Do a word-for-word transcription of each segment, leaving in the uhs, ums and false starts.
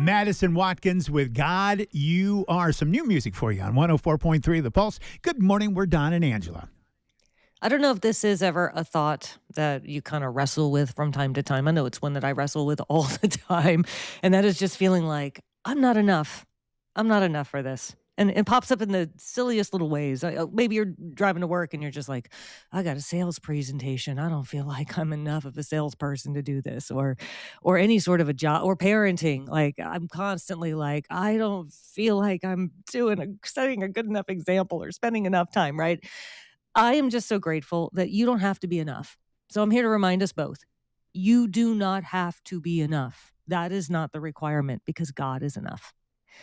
Madison Watkins with God You Are. Some new music for you on one oh four point three The Pulse. Good morning. We're Don and Angela. I don't know if this is ever a thought that you kind of wrestle with from time to time. I know it's one that I wrestle with all the time. And that is just feeling like I'm not enough. I'm not enough for this. And it pops up in the silliest little ways. I- uh, Maybe you're driving to work and you're just like, I got a sales presentation. I don't feel like I'm enough of a salesperson to do this, or, or any sort of a job, or parenting. Like I'm constantly like, I don't feel like I'm doing a, setting a good enough example or spending enough time. Right? I am just so grateful that you don't have to be enough. So I'm here to remind us both. You do not have to be enough. That is not the requirement, because God is enough.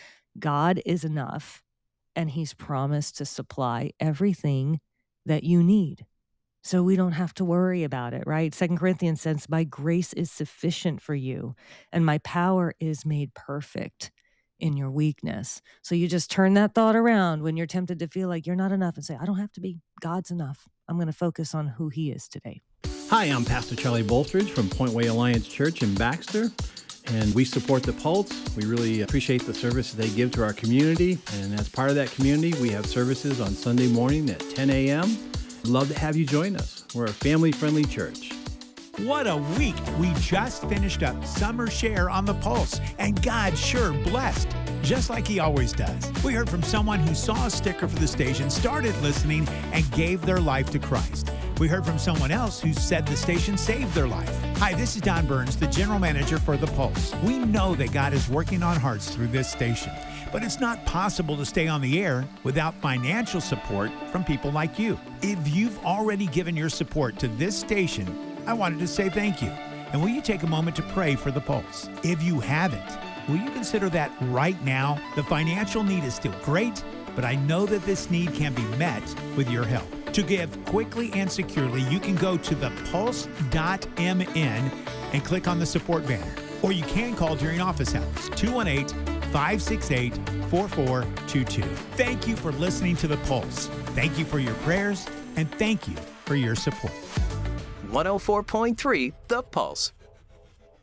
God is enough, and he's promised to supply everything that you need. So we don't have to worry about it, right? Second Corinthians says, my grace is sufficient for you, and my power is made perfect in your weakness. So you just turn that thought around when you're tempted to feel like you're not enough and say, I don't have to be. God's enough. I'm going to focus on who he is today. Hi, I'm Pastor Charlie Bolstridge from Point Way Alliance Church in Baxter, and we support the Pulse. We really appreciate the service they give to our community, and as part of that community, we have services on Sunday morning at ten a.m. Love to have you join us. We're a family-friendly church. What a week. We just finished up Summer Share on the Pulse, and God sure blessed, just like he always does. We heard from someone who saw a sticker for the station, started listening, and gave their life to Christ. We heard from someone else who said the station saved their life. Hi, this is Don Burns, the general manager for the Pulse. We know that God is working on hearts through this station, but it's not possible to stay on the air without financial support from people like you. If you've already given your support to this station, I wanted to say thank you. And will you take a moment to pray for the Pulse? If you haven't, will you consider that right now? The financial need is still great, but I know that this need can be met with your help. To give quickly and securely, you can go to the pulse dot m n and click on the support banner. Or you can call during office hours, two one eight, five six eight, four four two two. Thank you for listening to The Pulse. Thank you for your prayers, and thank you for your support. one oh four point three The Pulse.